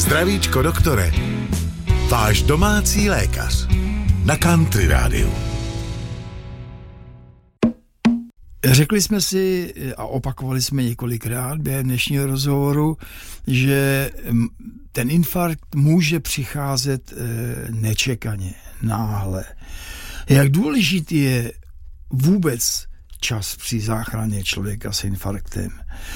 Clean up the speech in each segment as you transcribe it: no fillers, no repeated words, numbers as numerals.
Zdravíčko doktore, váš domácí lékař na Country Rádiu. Řekli jsme si a opakovali jsme několikrát během dnešního rozhovoru, že ten infarkt může přicházet nečekaně, náhle. Jak důležitý je vůbec čas při záchraně člověka s infarktem?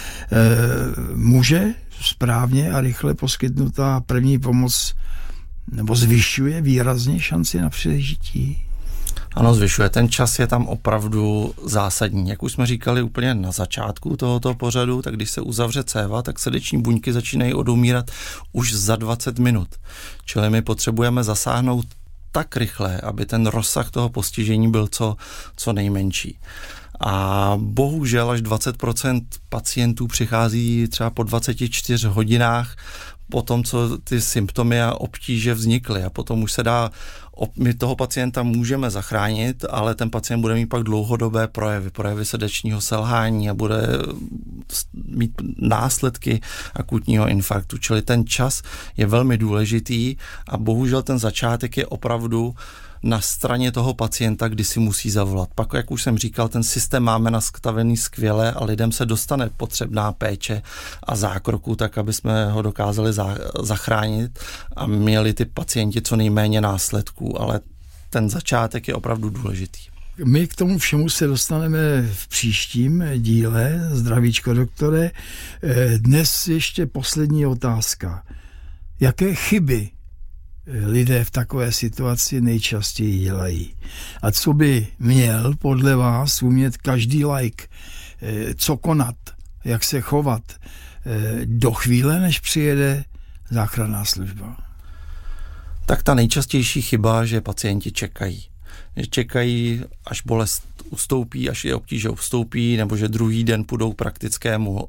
Může správně a rychle poskytnutá první pomoc nebo zvyšuje výrazně šanci na přežití? Ano, zvyšuje. Ten čas je tam opravdu zásadní. Jak už jsme říkali úplně na začátku tohoto pořadu, tak když se uzavře céva, tak srdeční buňky začínají odumírat už za 20 minut. Čili my potřebujeme zasáhnout tak rychle, aby ten rozsah toho postižení byl co nejmenší. A bohužel až 20% pacientů přichází třeba po 24 hodinách po tom, co ty symptomy a obtíže vznikly, a potom už se dá, my toho pacienta můžeme zachránit, ale ten pacient bude mít pak dlouhodobé projevy srdečního selhání a bude mít následky akutního infarktu. Čili ten čas je velmi důležitý a bohužel ten začátek je opravdu na straně toho pacienta, kdy si musí zavolat. Pak, jak už jsem říkal, ten systém máme nastavený skvěle a lidem se dostane potřebná péče a zákroku, tak aby jsme ho dokázali zachránit a měli ty pacienti co nejméně následků, ale ten začátek je opravdu důležitý. My k tomu všemu se dostaneme v příštím díle. Zdravíčko doktore. Dnes ještě poslední otázka. Jaké chyby lidé v takové situaci nejčastěji dělají? A co by měl podle vás umět každý laik? Co konat? Jak se chovat do chvíle, než přijede záchranná služba? Tak ta nejčastější chyba, že pacienti čekají. Že čekají, až bolest ustoupí, až je obtíže ustoupí, nebo že druhý den půjdou praktickému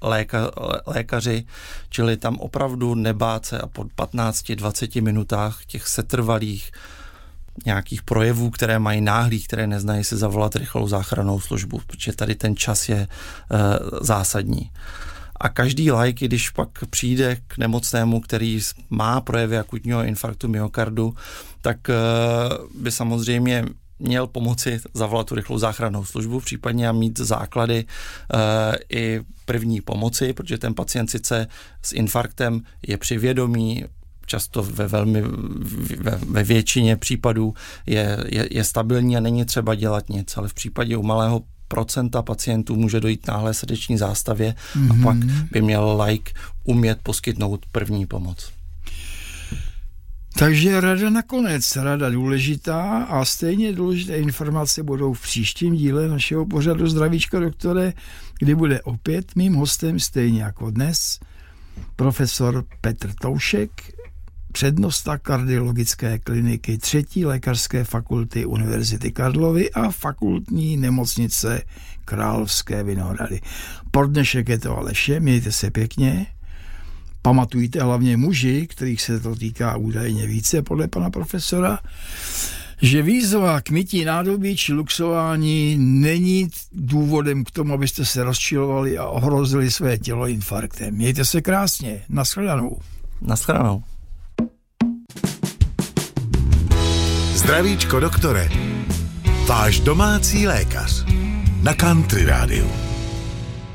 lékaři, čili tam opravdu nebát se a po 15-20 minutách těch setrvalých nějakých projevů, které mají náhlých, které neznají si zavolat rychlou záchrannou službu, protože tady ten čas je zásadní. A každý laik, když pak přijde k nemocnému, který má projevy akutního infarktu myokardu, tak by samozřejmě měl pomoci zavolat tu rychlou záchrannou službu, případně a mít základy i první pomoci, protože ten pacient sice s infarktem je při vědomí, často ve většině případů je stabilní a není třeba dělat nic, ale v případě u malého procenta pacientů může dojít náhlé srdeční zástavě a pak by měl laik umět poskytnout první pomoc. Takže rada nakonec, rada důležitá a stejně důležité informace budou v příštím díle našeho pořadu Zdravíčko doktore, kdy bude opět mým hostem stejně jako dnes profesor Petr Toušek, přednosta kardiologické kliniky 3. lékařské fakulty Univerzity Karlovy a fakultní nemocnice Královské Vinohrady. Pro dnešek je to ale vše, mějte se pěkně. Pamatujte, hlavně muži, kterých se to týká údajně více podle pana profesora, že výzva k mytí nádobí či luxování není důvodem k tomu, abyste se rozčilovali a ohrozili své tělo infarktem. Mějte se krásně. Naschledanou. Naschledanou. Zdravíčko doktore, váš domácí lékař na Country Rádiu.